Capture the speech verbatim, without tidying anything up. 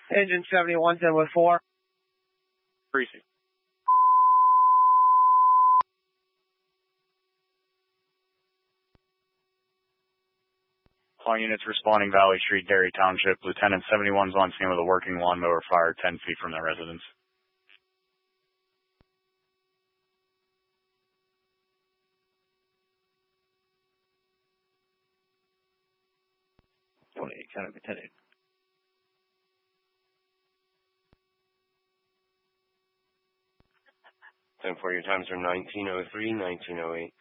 Engine seventy-one, ten with four. Precinct. All units responding Valley Street, Derry Township. Lieutenant seventy-one is on scene with a working lawnmower fire ten feet from their residence. twenty-eight, County Lieutenant. ten four, your times are nineteen oh three, nineteen oh eight.